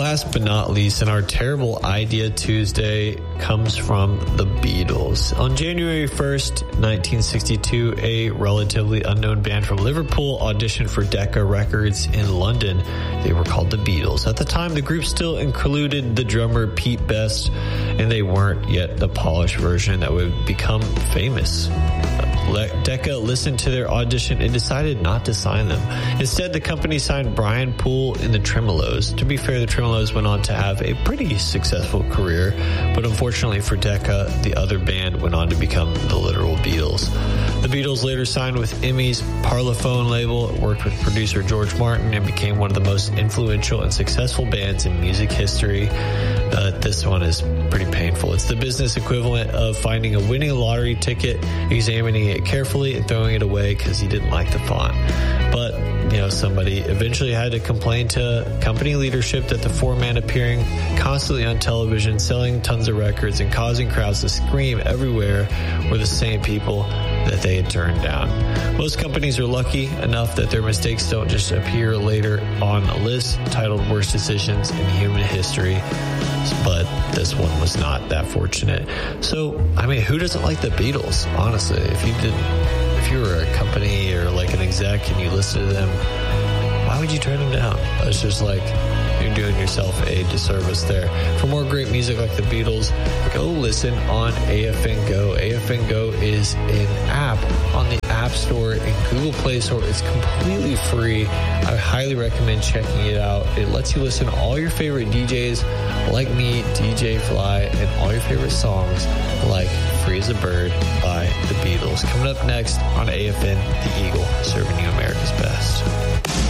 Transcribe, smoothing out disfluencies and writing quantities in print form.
last but not least, in our terrible Idea Tuesday comes from the Beatles. On January 1st, 1962, a relatively unknown band from Liverpool auditioned for Decca Records in London. They were called the Beatles. At the time, the group still included the drummer Pete Best, and they weren't yet the polished version that would become famous. Decca listened to their audition and decided not to sign them. Instead, the company signed Brian Poole in the Tremeloes. To be fair, the Tremeloes went on to have a pretty successful career, but unfortunately for Decca, the other band went on to become the literal Beatles. The Beatles later signed with EMI's Parlophone label, worked with producer George Martin, and became one of the most influential and successful bands in music history. This one is pretty painful. It's the business equivalent of finding a winning lottery ticket, examining it carefully, and throwing it away because you didn't like the font. But, somebody eventually had to complain to company leadership that the four-man appearing constantly on television, selling tons of records, and causing crowds to scream everywhere were the same people that they had turned down. Most companies are lucky enough that their mistakes don't just appear later on a list titled Worst Decisions in Human History, but this one was not that fortunate. So, who doesn't like the Beatles, honestly? If you were a company or like an exec and you listened to them, why would you turn them down? It's just like you're doing yourself a disservice there. For more great music like the Beatles, go listen on AFN Go. AFN Go is an app on the App Store and Google Play Store. It's completely free. I highly recommend checking it out. It lets you listen to all your favorite DJs like me, DJ Fly, and all your favorite songs like Free as a Bird by the Beatles. Coming up next on AFN, The Eagle, serving you America's best.